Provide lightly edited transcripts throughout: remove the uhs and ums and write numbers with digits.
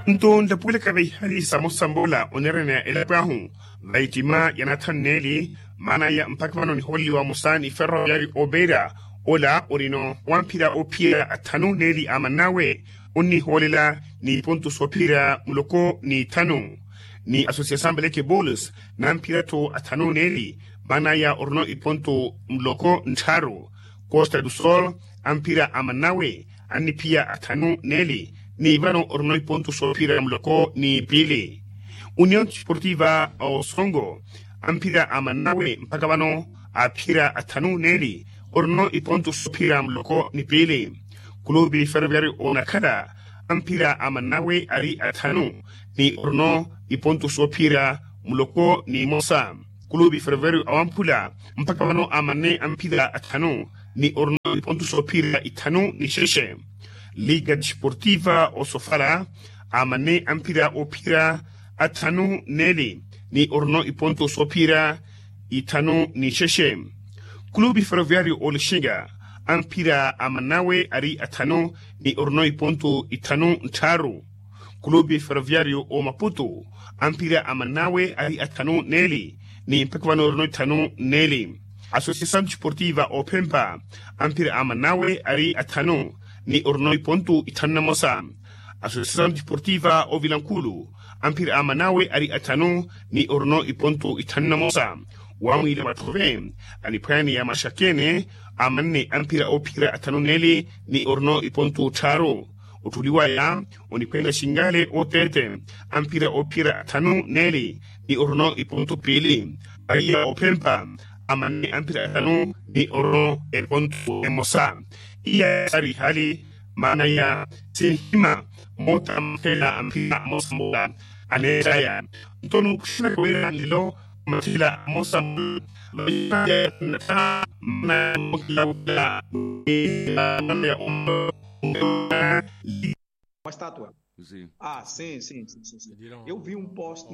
Nton da pula kabe hali samosambola onerene elepahu vaitima yanatan neli mana ya mpakmano ni holi wa musani ferro yari obera ola orino wampira opira atanu neli amanawe onni holila ni pontu sopira muloko ni tanu ni asociação beleke bolus nampira to atanu neli mana ya orno ipontu muloko ntaru Costa do Sol ampira amanawe anni pia atanu neli ni vano ornoi ponto sopira mloko ni pili. União Desportiva ao Songo ampira amanawe mpaka vano apira atanu neli orno iponto sopira mloko ni pili. Klubi Ferroviário Onakada ampira amanawe ari atanu ni orno iponto sopira mloko ni mosa. Klubi Ferroviário Awampula mpaka vano amane ampira atanu ni orno iponto sopira itanu ni sheshe. Liga Desportiva Osofala amane ampira opira atanu neli ni orno iponto sopira itanu ni sheshe. Klubi Ferroviário Olishinga ampira amanawe ari atanu ni orno iponto itanu ntaru. Klubi Ferroviário o Maputo ampira amanawe ari atanu neli ni mpakvano orno itanu neli. Associação Desportiva o Pempa ampira amanawe ari atanu ni ornoi pontu itanna mosa. Associação Desportiva o Vilankulu ampira amanawe ari atanu ni orno ipontu itanna mosa. Wamu ile matove anipani ya mashakene amanne ampira opira atanu neli ni orno ipontu taro. Utuliwa ya unipenda shingale o tete ampira opira atanu neli ni orno ipontu pili. Aya o Pempa amane ampira atanu ni orno ipontu emosa. Iya sari hali mana ya sehima mota mtela ampira mosambola anetaya ntonu kushina kwera ndilo mtela mosambola na mokila Uma estátua? Sim. Ah, sim. Eu vi um post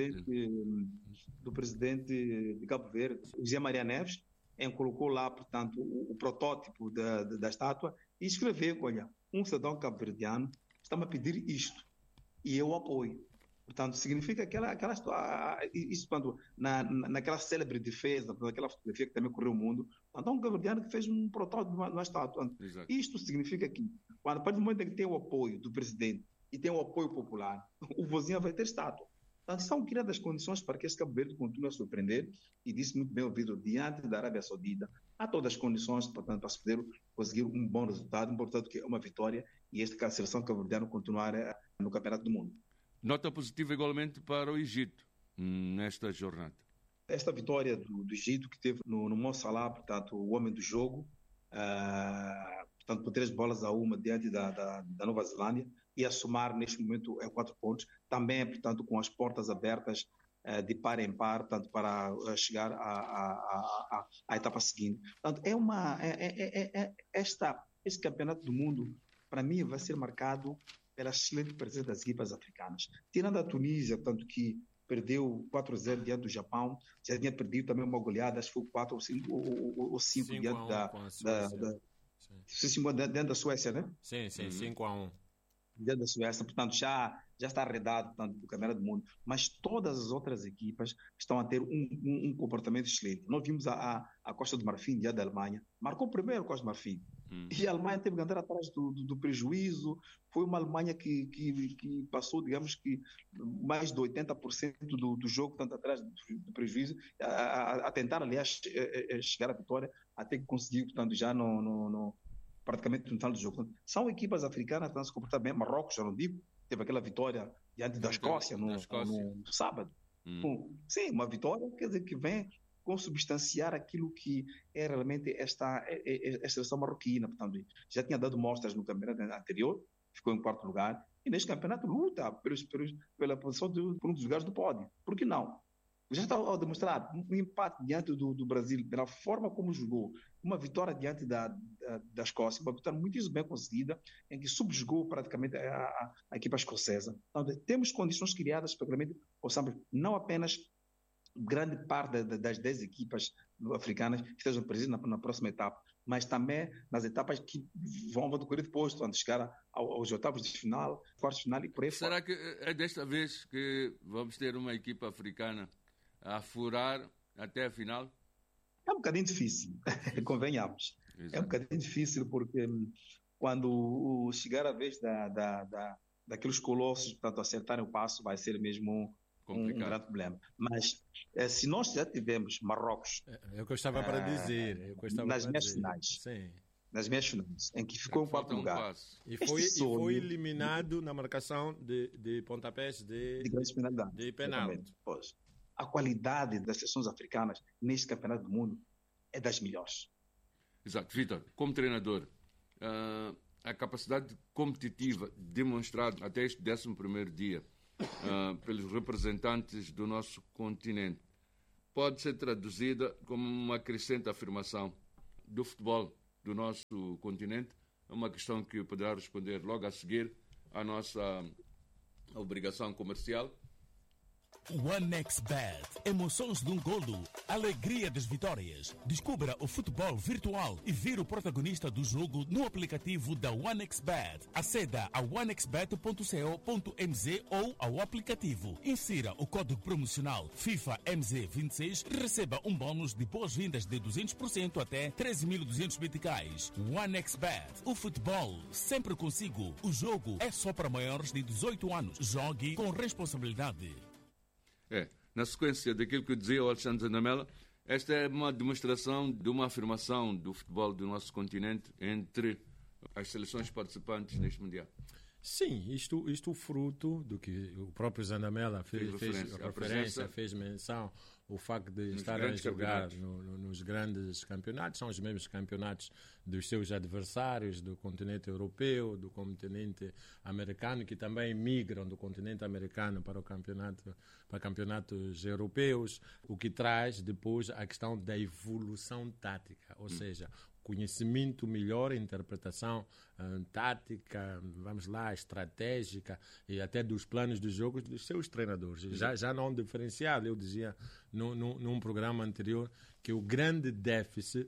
do presidente de Cabo Verde, José Maria Neves, em colocou lá, portanto, o protótipo da estátua e escreveu, olha, um cidadão cabo-verdiano está-me a pedir isto e eu apoio. Portanto, significa aquela história, isso quando, naquela célebre defesa, naquela fotografia que também correu o mundo, então um cabo-verdiano que fez um protótipo de uma estátua. Exato. Isto significa que, quando a partir do momento em que tem o apoio do presidente e tem o apoio popular, o vozinho vai ter estátua. Então, são criadas condições para que esse Cabo Verde continue a surpreender, e disse muito bem ouvido, diante da Arábia Saudita, há todas as condições, portanto, para se poder conseguir um bom resultado que é uma vitória, e esta seleção cabo-verdiana continuar no Campeonato do Mundo. Nota positiva igualmente para o Egito, nesta jornada. Esta vitória do Egito, que teve no Mo Salah, portanto, o homem do jogo, portanto, por 3-1 diante da Nova Zelândia, e a somar neste momento 4 pontos, também, portanto, com as portas abertas de par em par, portanto, para chegar à etapa seguinte. Portanto, este campeonato do mundo, para mim, vai ser marcado pela excelente presença das equipas africanas. Tirando a Tunísia, portanto, que perdeu 4-0 diante do Japão, já tinha perdido também uma goleada, acho que foi 4 ou 5 diante diante da Suécia, né? Sim, 5-1. Diante da Suécia, portanto, já está arredado, portanto, do Campeonato do Mundo, mas todas as outras equipas estão a ter um comportamento excelente. Nós vimos a Costa do Marfim, diante da Alemanha, marcou primeiro a Costa do Marfim, e a Alemanha teve que andar atrás do prejuízo. Foi uma Alemanha que passou, digamos que, mais de 80% do jogo, tanto atrás do prejuízo, a tentar, aliás, chegar à vitória, até que conseguiu, portanto, já praticamente no final do jogo. São equipas africanas que estão a se comportar bem. Marrocos, já não digo, teve aquela vitória diante da Escócia no sábado. Sim, uma vitória, quer dizer, que vem consubstanciar aquilo que é realmente esta seleção marroquina. Portanto, já tinha dado mostras no campeonato anterior, ficou em 4º lugar, e neste campeonato luta pela posição por um dos lugares do pódio. Por que não? Já está a demonstrar um empate diante do Brasil, pela forma como jogou, uma vitória diante da Escócia, uma vitória muito bem conseguida, em que subjugou praticamente a equipa escocesa. Então, temos condições criadas para que realmente possamos não apenas grande parte das 10 equipas africanas que estejam presentes na próxima etapa, mas também nas etapas que vão decorrer depois, antes de chegar aos oitavos de final, quartos de final e por aí fora. Será que é desta vez que vamos ter uma equipa africana a furar até a final? É um bocadinho difícil, convenhamos. Exato. É um bocadinho difícil porque quando chegar a vez daqueles colossos, portanto, acertarem o passo, vai ser mesmo um grande problema. Mas se nós já tivemos Marrocos É o que eu estava para dizer. nas meias finais, Sim. nas meias finais, em que ficou em quarto lugar, E foi eliminado na marcação de pontapés de grande penalidade. De penalti. Pois, a qualidade das seleções africanas neste campeonato do mundo é das melhores. Exato. Vítor, como treinador, a capacidade competitiva demonstrada até este 11º dia pelos representantes do nosso continente pode ser traduzida como uma crescente afirmação do futebol do nosso continente. É uma questão que poderá responder logo a seguir à nossa obrigação comercial. OneXBet. Emoções de um golo. Alegria das vitórias. Descubra o futebol virtual e vire o protagonista do jogo no aplicativo da OneXBet. Aceda a onexbet.co.mz ou ao aplicativo. Insira o código promocional FIFA MZ26 e receba um bônus de boas-vindas de 200% até 13.200 meticais. OneXBet. O futebol sempre consigo. O jogo é só para maiores de 18 anos. Jogue com responsabilidade. Na sequência daquilo que dizia o Alexandre Zanamela, esta é uma demonstração de uma afirmação do futebol do nosso continente entre as seleções participantes neste Mundial. Sim, isto fruto do que o próprio Zanamela fez referência, fez menção, o facto de estar a jogar nos grandes campeonatos, são os mesmos campeonatos dos seus adversários do continente europeu, do continente americano, que também migram do continente americano para campeonatos europeus, o que traz depois a questão da evolução tática, ou seja, conhecimento melhor, interpretação tática, vamos lá, estratégica e até dos planos de jogo dos seus treinadores. Já não diferenciado, eu dizia num programa anterior que o grande déficit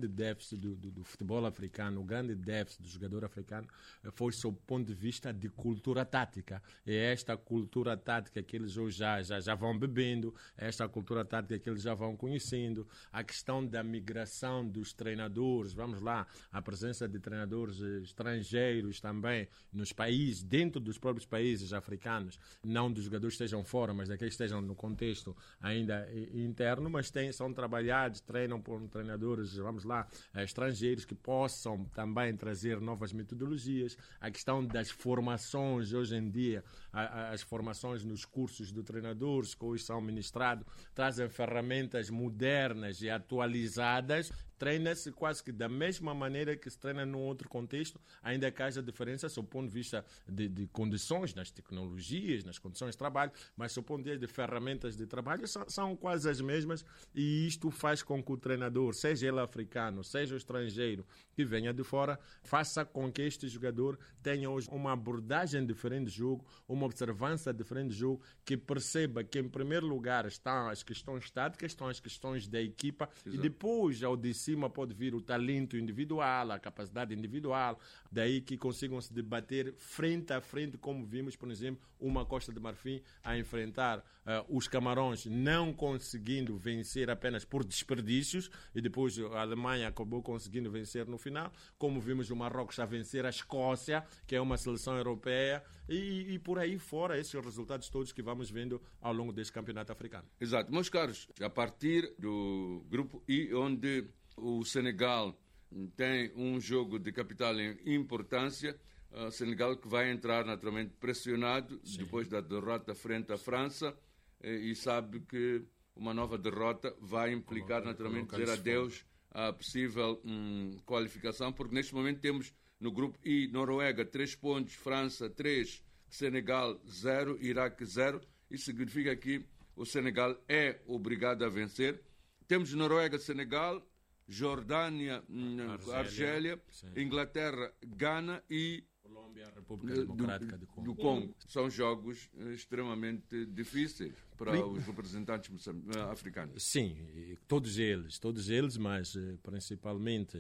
do futebol africano, o grande déficit do jogador africano foi sob o ponto de vista de cultura tática. E é esta cultura tática que eles hoje já vão bebendo, é esta cultura tática que eles já vão conhecendo, a questão da migração dos treinadores, vamos lá, a presença de treinadores estrangeiros também nos países, dentro dos próprios países africanos, não dos jogadores que estejam fora, mas daqueles que estejam no contexto ainda interno, mas são trabalhados, treinam por treinadores, vamos lá, estrangeiros que possam também trazer novas metodologias, a questão das formações hoje em dia, as formações nos cursos de treinadores que hoje são ministrados, trazem ferramentas modernas e atualizadas, treina-se quase que da mesma maneira que se treina num outro contexto, ainda que haja diferença sob o ponto de vista de condições, nas tecnologias, nas condições de trabalho, mas sob o ponto de vista de ferramentas de trabalho são quase as mesmas, e isto faz com que o treinador, seja ele africano, seja o estrangeiro que venha de fora, faça com que este jogador tenha hoje uma abordagem diferente de jogo, uma observância diferente de jogo, que perceba que em primeiro lugar estão as questões táticas, estão as questões da equipa. Exato. E depois ao de cima pode vir o talento individual, a capacidade individual, daí que consigam se debater frente a frente, como vimos, por exemplo, uma Costa de Marfim a enfrentar os Camarões, não conseguindo vencer apenas por desperdícios, e depois a Alemanha acabou conseguindo vencer no final, como vimos o Marrocos a vencer a Escócia, que é uma seleção europeia, e por aí fora, esses resultados todos que vamos vendo ao longo deste campeonato africano. Exato. Meus caros, a partir do grupo I, onde o Senegal tem um jogo de capital importância, o Senegal que vai entrar naturalmente pressionado. Sim. Depois da derrota frente à França, e sabe que uma nova derrota vai implicar naturalmente dizer adeus à possível qualificação, porque neste momento temos no grupo I Noruega 3 pontos, França 3, Senegal 0, Iraque 0. Isso significa que o Senegal é obrigado a vencer. Temos Noruega, Senegal, Jordânia, Argélia, Inglaterra, Gana e Colômbia, República Democrática do Congo. São jogos extremamente difíceis para os representantes africanos. Sim, todos eles, mas principalmente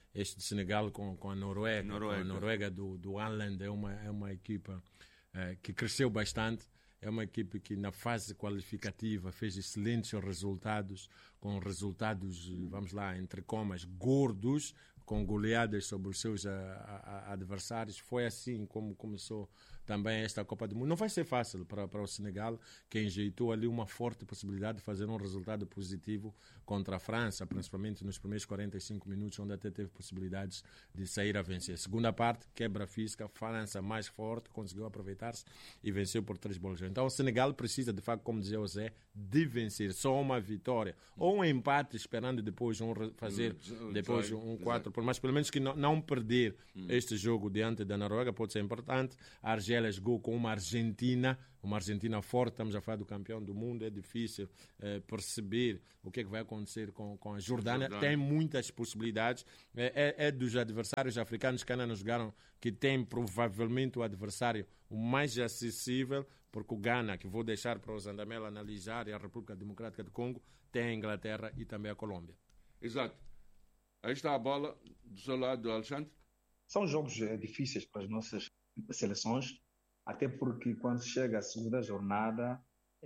este de Senegal com a Noruega. A Noruega do Haaland é uma equipa que cresceu bastante. É uma equipe que na fase qualificativa fez excelentes resultados, com resultados, vamos lá, entre comas, gordos, com goleadas sobre os seus adversários. Foi assim como começou também esta Copa do Mundo. Não vai ser fácil para o Senegal, que enjeitou ali uma forte possibilidade de fazer um resultado positivo contra a França, principalmente nos primeiros 45 minutos, onde até teve possibilidades de sair a vencer. Segunda parte, quebra física, França mais forte, conseguiu aproveitar-se e venceu por 3-0. Então o Senegal precisa, de facto, como dizia o Zé, de vencer. Só uma vitória. Ou um empate, esperando depois fazer depois um 4, mas pelo menos que não perder este jogo diante da Noruega pode ser importante. A Argélia jogou com uma Argentina forte, estamos a falar do campeão do mundo, é difícil perceber o que é que vai acontecer com a Jordânia. Tem muitas possibilidades, é dos adversários africanos que ainda não jogaram, que tem provavelmente o adversário o mais acessível, porque o Ghana, que vou deixar para o Zandamela analisar, e a República Democrática do Congo, tem a Inglaterra e também a Colômbia. Exato. Aí está a bola do seu lado, Alexandre. São jogos difíceis para as nossas seleções, até porque quando chega a segunda jornada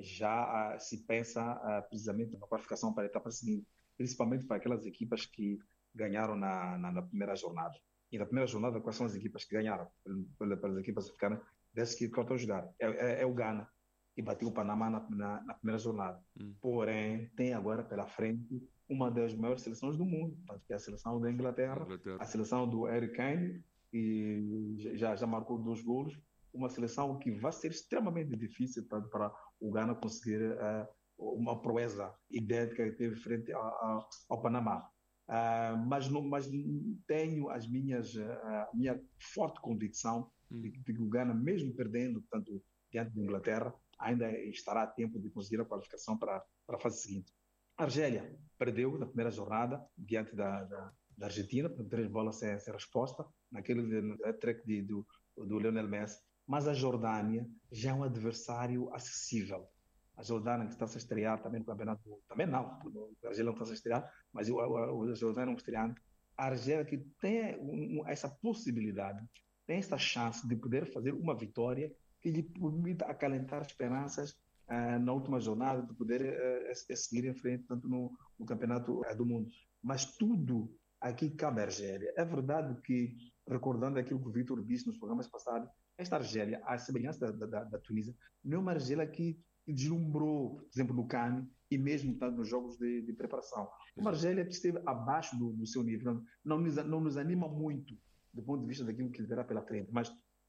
já se pensa precisamente na qualificação para a etapa seguinte, principalmente para aquelas equipas que ganharam na primeira jornada. E na primeira jornada, quais são as equipas que ganharam pelas equipas africanas desde que estão a jogar? É o Ghana, que bateu o Panamá na primeira jornada. Porém, tem agora pela frente uma das maiores seleções do mundo, que é a seleção da Inglaterra. A seleção do Harry Kane, que já marcou 2 golos, uma seleção que vai ser extremamente difícil para o Ghana conseguir uma proeza idêntica que teve frente ao Panamá. Mas tenho a minha forte convicção de que o Ghana, mesmo perdendo tanto diante da Inglaterra, ainda estará a tempo de conseguir a qualificação para a fase seguinte. A Argélia perdeu na primeira jornada diante da Argentina, por 3-0 sem resposta, naquele track do Lionel Messi. Mas a Jordânia já é um adversário acessível. A Jordânia, que está a estrear também no campeonato, também não, a Argélia não está a estrear, mas a Jordânia é um estreante. A Argélia que tem essa possibilidade, tem essa chance de poder fazer uma vitória que lhe permita acalentar esperanças na última jornada, de poder seguir em frente, tanto no campeonato do mundo. Mas tudo aqui cabe à Argélia. É verdade que, recordando aquilo que o Vítor disse nos programas passados, esta Argélia, à semelhança da Tunísia, não é uma Argélia que deslumbrou, por exemplo, no CAN e mesmo tanto nos jogos de preparação. Uma Argélia que esteve abaixo do seu nível, não nos anima muito do ponto de vista daquilo que lhe terá pela frente, mas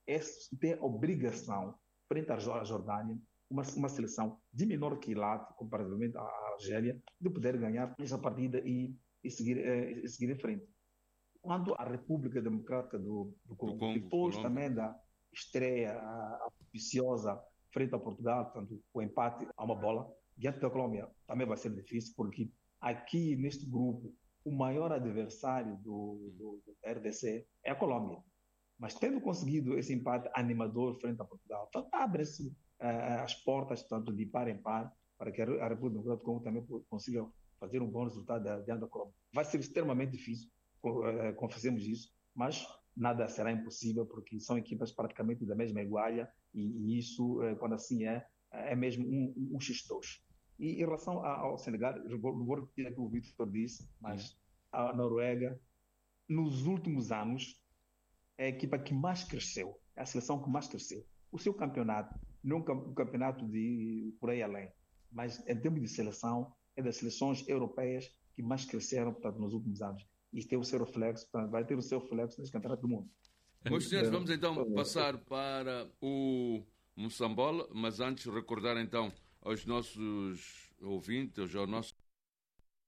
tem a obrigação, frente à Jordânia, uma seleção de menor quilate, comparativamente à Argélia, de poder ganhar essa partida e seguir em frente. Quanto à República Democrática do Congo, depois também da estreia auspiciosa frente a Portugal, portanto, o empate a uma bola, diante da Colômbia também vai ser difícil, porque aqui neste grupo o maior adversário do RDC é a Colômbia. Mas tendo conseguido esse empate animador frente a Portugal, então abre-se as portas, tanto de par em par, para que a República Democrática do Congo também consiga fazer um bom resultado diante da Colômbia. Vai ser extremamente difícil, confessemos isso, mas nada será impossível, porque são equipas praticamente da mesma igualha, e isso, quando assim é mesmo um X2. E em relação ao Senegal, eu vou repetir aquilo que o Vítor disse, mas a Noruega, nos últimos anos, é a equipa que mais cresceu, é a seleção que mais cresceu. O seu campeonato, não um campeonato de por aí além, mas em termos de seleção, é das seleções europeias que mais cresceram, portanto, nos últimos anos. Isso tem o seu reflexo, portanto, vai ter o seu reflexo nesse campeonato do mundo. Meus senhores, vamos então passar para o Moçambola, mas antes recordar então aos nossos ouvintes, aos nossos